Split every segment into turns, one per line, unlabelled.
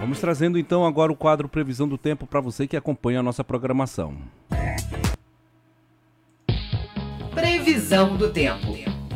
Vamos trazendo então agora o quadro Previsão do Tempo para você que acompanha a nossa programação.
Previsão do tempo.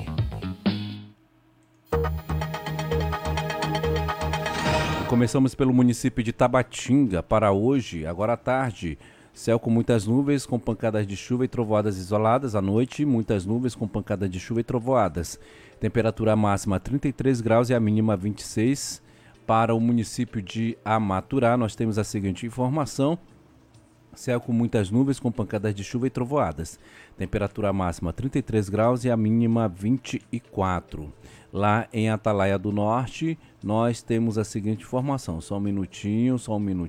Começamos pelo município de Tabatinga para hoje, agora à tarde. Céu com muitas nuvens, com pancadas de chuva e trovoadas isoladas. À noite, muitas nuvens com pancadas de chuva e trovoadas. Temperatura máxima 33 graus e a mínima 26. Para o município de Amaturá, nós temos a seguinte informação. Céu com muitas nuvens, com pancadas de chuva e trovoadas. Temperatura máxima 33 graus e a mínima 24. Lá em Atalaia do Norte, nós temos a seguinte informação. Só um minutinho.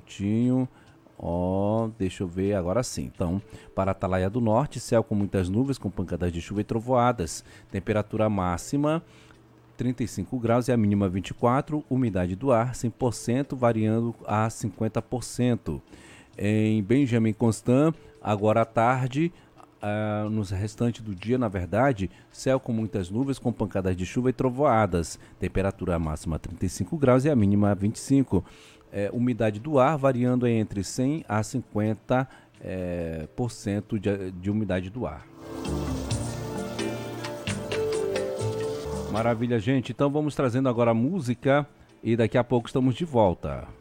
Deixa eu ver, agora sim. Então, para Atalaia do Norte, céu com muitas nuvens, com pancadas de chuva e trovoadas. Temperatura máxima 35 graus e a mínima 24. Umidade do ar 100%, variando a 50%. Em Benjamin Constant, agora à tarde, no restante do dia, na verdade, céu com muitas nuvens, com pancadas de chuva e trovoadas. Temperatura máxima 35 graus e a mínima 25. Umidade do ar variando entre 100 a 50% de umidade do ar. Maravilha, gente. Então vamos trazendo agora a música e daqui a pouco estamos de volta.